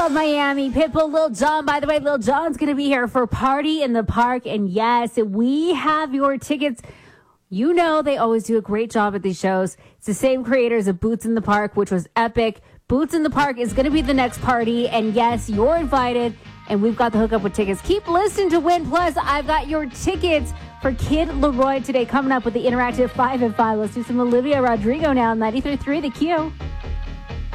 of Miami, Pitbull, Lil Jon. By the way, Lil Jon's going to be here for Party in the Park. And yes, we have your tickets. You know they always do a great job at these shows. It's the same creators of Boots in the Park, which was epic. Boots in the Park is going to be the next party. And yes, you're invited. And we've got the hookup with tickets. Keep listening to Win Plus. I've got your tickets for Kid Leroy today, coming up with the interactive 5 and 5. Let's do some Olivia Rodrigo now, 93.3 The Q.